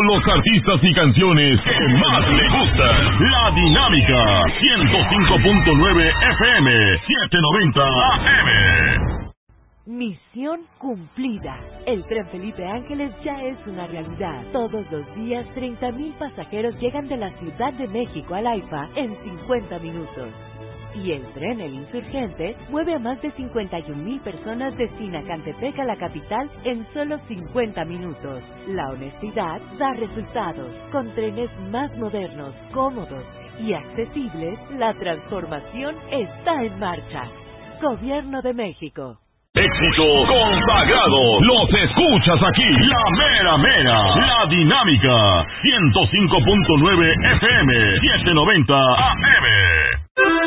con los artistas y canciones que más le gustan. La Dinámica, 105.9 FM, 790 AM. Misión cumplida. El tren Felipe Ángeles ya es una realidad. Todos los días 30,000 pasajeros llegan de la Ciudad de México al AIFA en 50 minutos. Y el tren El Insurgente mueve a más de 51,000 personas de Sinacantepec a la capital en solo 50 minutos. La honestidad da resultados. Con trenes más modernos, cómodos y accesibles, la transformación está en marcha. Gobierno de México. Éxito consagrado. Los escuchas aquí. La mera mera. La Dinámica. 105.9 FM. 790 AM.